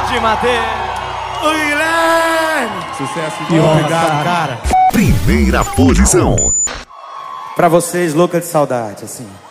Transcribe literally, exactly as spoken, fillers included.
de Matheus. Ô, Guilherme! Sucesso de de obrigado, cara. Primeira posição. Pra vocês, louca de saudade, assim.